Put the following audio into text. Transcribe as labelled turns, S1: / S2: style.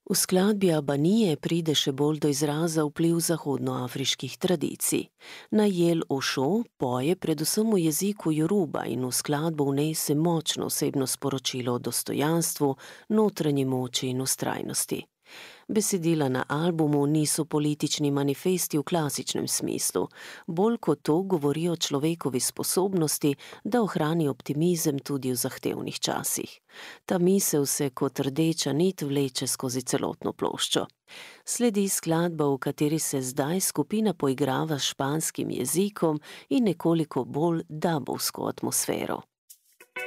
S1: V skladbi Abanije pride še bolj do izraza vpliv zahodnoafriških tradicij. Najel Ošo poje predvsem v jeziku Joruba in v skladbo vnese močno osebno sporočilo o dostojanstvu, notranji moči in vztrajnosti. Besedila na albumu niso politični manifesti v klasičnem smislu, bolj kot to govorijo o človekovi sposobnosti, da ohrani optimizem tudi v zahtevnih časih. Ta misel se kot rdeča nit vleče skozi celotno ploščo. Sledi skladba, v kateri se zdaj skupina poigrava s španskim jezikom in nekoliko bolj dabovsko atmosfero.